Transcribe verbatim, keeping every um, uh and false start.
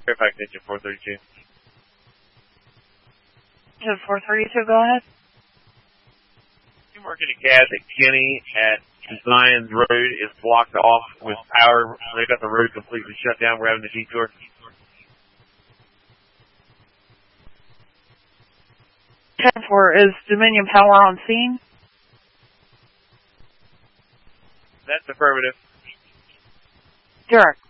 Fairfax engine four thirty-two. Engine four thirty-two, go ahead. You're working a gas at Kenny at Zions Road is blocked off with power. They got the road completely shut down. We're having a detour. ten four, is Dominion Power on scene? That's affirmative. Direct.